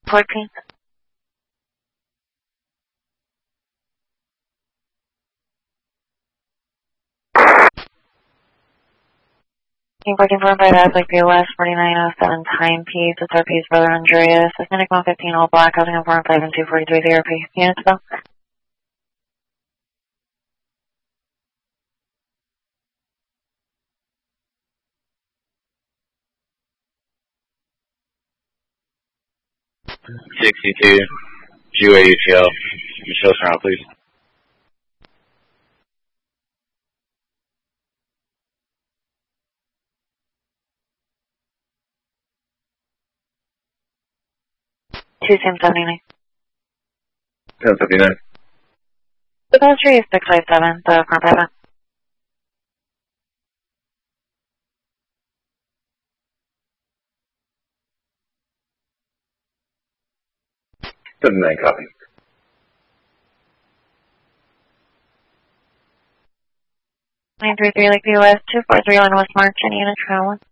14. Team 1445 Aztec POS 4907 timepiece. It's RP's brother Andreas. Authentic 115 all black. Housing on 405 and 243 the RP. Units though? $62 GUA-UTL. Michelle Serrano, please. Two Sim 79. 1059. The poetry is 657, the front pivot. Nine copy. 933 Lake POS 2431 West March. Any unit traveling?